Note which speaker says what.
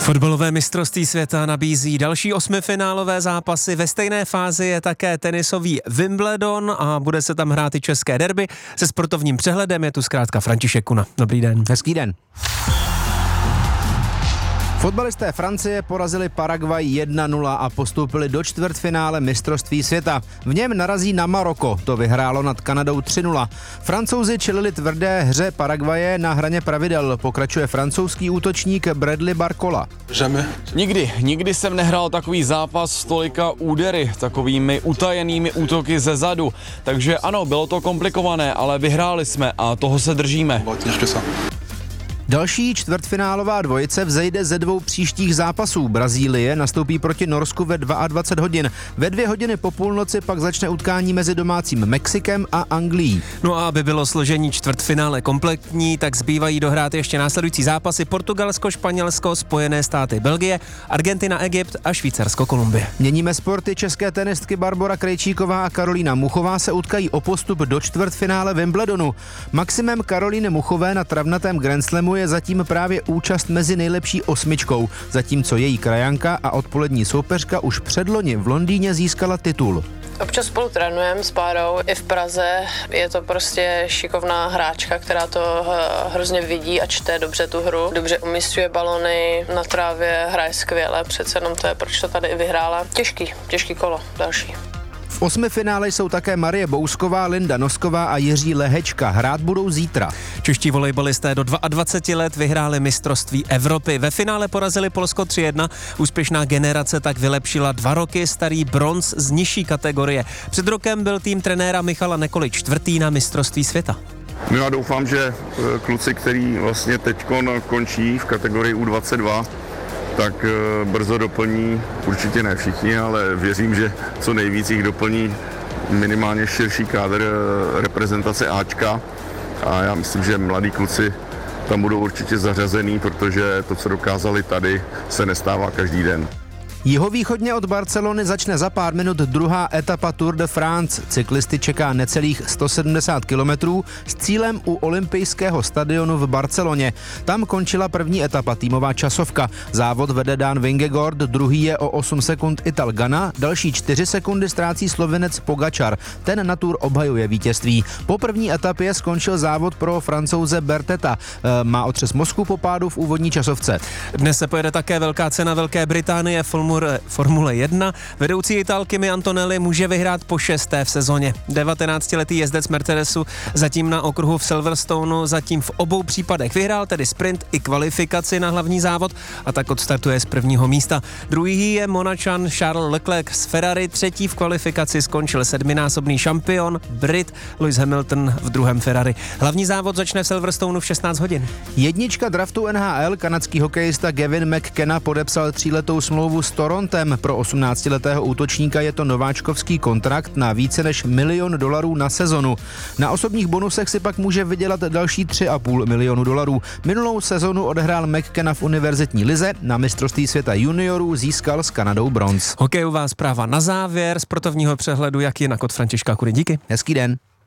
Speaker 1: Fotbalové mistrovství světa nabízí další osmifinálové zápasy. Ve stejné fázi je také tenisový Wimbledon a bude se tam hrát i české derby. Se sportovním přehledem je tu zkrátka František Kuna. Dobrý den.
Speaker 2: Hezký den. Fotbalisté Francie porazili Paraguay 1-0 a postoupili do čtvrtfinále mistrovství světa. V něm narazí na Maroko, to vyhrálo nad Kanadou 3-0. Francouzi čelili tvrdé hře Paraguaye na hraně pravidel, pokračuje francouzský útočník Bradley Barcola.
Speaker 3: Nikdy jsem nehrál takový zápas s tolika údery, takovými utajenými útoky ze zadu. Takže ano, bylo to komplikované, ale vyhráli jsme a toho se držíme.
Speaker 2: Další čtvrtfinálová dvojice vzejde ze dvou příštích zápasů. Brazílie nastoupí proti Norsku ve 22 hodin. Ve 2 hodiny po půlnoci pak začne utkání mezi domácím Mexikem a Anglií.
Speaker 1: No a aby bylo složení čtvrtfinále kompletní, tak zbývají dohrát ještě následující zápasy: Portugalsko, Španělsko, Spojené státy, Belgie, Argentina, Egypt a Švýcarsko, Kolumbie.
Speaker 2: Měníme sporty. České tenistky Barbora Krejčíková a Karolína Muchová se utkají o postup do čtvrtfinále Wimbledonu. Maximem Karolíny Muchové na travnatém Grand Slamu je zatím právě účast mezi nejlepší 8, zatímco její krajanka a odpolední soupeřka už předloni v Londýně získala titul.
Speaker 4: Občas spolu trénujeme s párou i v Praze. Je to prostě šikovná hráčka, která to hrozně vidí a čte dobře tu hru. Dobře umísťuje balony, na trávě hraje skvěle, přece jenom to je, proč to tady i vyhrála. Těžký kolo, další.
Speaker 2: V osmifinále jsou také Marie Bousková, Linda Nosková a Jiří Lehečka. Hrát budou zítra.
Speaker 1: Čeští volejbalisté do 22 let vyhráli mistrovství Evropy. Ve finále porazili Polsko 3-1. Úspěšná generace tak vylepšila 2 roky starý bronz z nižší kategorie. Před rokem byl tým trenéra Michala Nekoly čtvrtý na mistrovství světa.
Speaker 5: No já doufám, že kluci, který vlastně teďkon končí v kategorii U22, tak brzo doplní, určitě ne všichni, ale věřím, že co nejvíc jich doplní minimálně širší kádr reprezentace Ačka a já myslím, že mladí kluci tam budou určitě zařazený, protože to, co dokázali tady, se nestává každý den.
Speaker 2: Jihovýchodně od Barcelony začne za pár minut druhá etapa Tour de France. Cyklisty čeká necelých 170 kilometrů s cílem u olympijského stadionu v Barceloně. Tam končila první etapa, týmová časovka. Závod vede Dan Vingegaard, druhý je o 8 sekund Ital Ganna, další 4 sekundy ztrácí Slovinec Pogačar. Ten na Tour obhajuje vítězství. Po první etapě skončil závod pro Francouze Berteta. Má otřes mozku po pádu v úvodní časovce.
Speaker 1: Dnes se pojede také velká cena Velké Británie Formule 1. Vedoucí Ital Kimi Antonelli může vyhrát po 6. v sezóně. 19letý jezdec Mercedesu zatím na okruhu v Silverstoneu zatím v obou případech vyhrál, tedy sprint i kvalifikaci na hlavní závod a tak odstartuje z prvního místa. Druhý je Monačan Charles Leclerc z Ferrari, třetí v kvalifikaci skončil 7násobný šampion Brit Lewis Hamilton v druhém Ferrari. Hlavní závod začne v Silverstoneu v 16 hodin.
Speaker 2: Jednička draftu NHL, kanadský hokejista Gavin McKenna podepsal 3letou smlouvu s Torontem. Pro 18letého útočníka je to nováčkovský kontrakt na více než $1 milion na sezonu. Na osobních bonusech si pak může vydělat další $3,5 milionu. Minulou sezonu odehrál McKenna v univerzitní lize, na mistrovství světa juniorů získal s Kanadou bronz.
Speaker 1: Hokejová zpráva na závěr sportovního přehledu, jak jinak od Františka Kury. Díky.
Speaker 2: Hezký den.